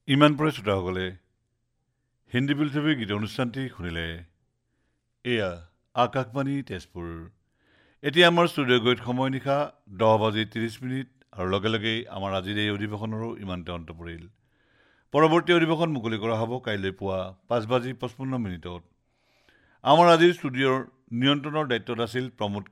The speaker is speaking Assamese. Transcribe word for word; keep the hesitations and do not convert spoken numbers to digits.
ইমান পৰে শ্ৰোতাসকলে হিন্দী বোলছবিৰ গীত অনুষ্ঠানটি শুনিলে এয়া আকাশবাণী তেজপুৰ এতিয়া আমাৰ ষ্টুডিঅ' গৈ সময় নিশা দহ বাজি ত্ৰিছ মিনিট আৰু লগে লগেই আমাৰ আজিৰ এই অধিৱেশনৰো ইমানতে অন্ত পৰিল পৰৱৰ্তী অধিৱেশন মুকলি কৰা হ'ব কাইলৈ পুৱা পাঁচ বাজি পঁচপন্ন মিনিটত আমাৰ আজিৰ ষ্টুডিঅ'ৰ নিয়ন্ত্ৰণৰ দায়িত্বত আছিল প্ৰমোদ